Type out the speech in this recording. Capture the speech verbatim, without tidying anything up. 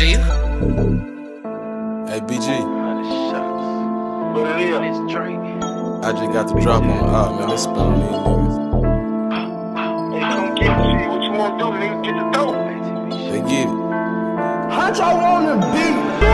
you. Hey, B G. What it is? It's Drake. I just got the drop on. Oh, man, let's spell on these niggas. Hey, come get it. See what you want to do, nigga. Get the dope. They get it. Huncho on the beat.